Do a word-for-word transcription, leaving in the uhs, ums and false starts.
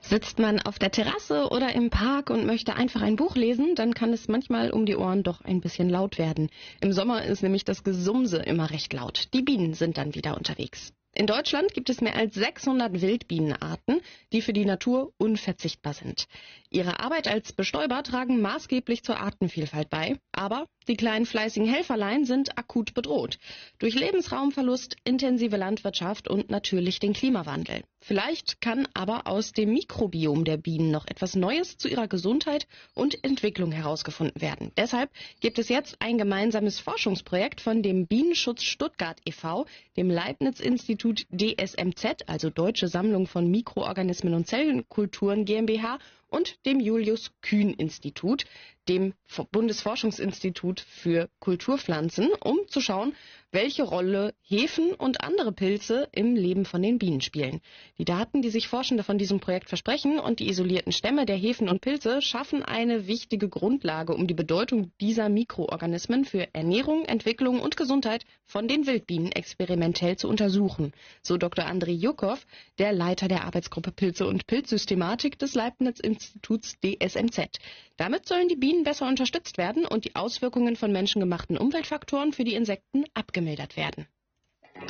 Sitzt man auf der Terrasse oder im Park und möchte einfach ein Buch lesen, dann kann es manchmal um die Ohren doch ein bisschen laut werden. Im Sommer ist nämlich das Gesumse immer recht laut. Die Bienen sind dann wieder unterwegs. In Deutschland gibt es mehr als sechshundert Wildbienenarten, die für die Natur unverzichtbar sind. Ihre Arbeit als Bestäuber tragen maßgeblich zur Artenvielfalt bei, aber die kleinen fleißigen Helferlein sind akut bedroht. Durch Lebensraumverlust, intensive Landwirtschaft und natürlich den Klimawandel. Vielleicht kann aber aus dem Mikrobiom der Bienen noch etwas Neues zu ihrer Gesundheit und Entwicklung herausgefunden werden. Deshalb gibt es jetzt ein gemeinsames Forschungsprojekt von dem Bienenschutz Stuttgart e V, dem Leibniz-Institut D S M Z, also Deutsche Sammlung von Mikroorganismen und Zellkulturen GmbH, und dem Julius-Kühn-Institut, dem Bundesforschungsinstitut für Kulturpflanzen, um zu schauen, welche Rolle Hefen und andere Pilze im Leben von den Bienen spielen. Die Daten, die sich Forschende von diesem Projekt versprechen, und die isolierten Stämme der Hefen und Pilze schaffen eine wichtige Grundlage, um die Bedeutung dieser Mikroorganismen für Ernährung, Entwicklung und Gesundheit von den Wildbienen experimentell zu untersuchen. So Doktor Andrei Jukow, der Leiter der Arbeitsgruppe Pilze und Pilzsystematik des Leibniz-Instituts D S M Z. Damit sollen die Bienen besser unterstützt werden und die Auswirkungen von menschengemachten Umweltfaktoren für die Insekten abgemildert werden.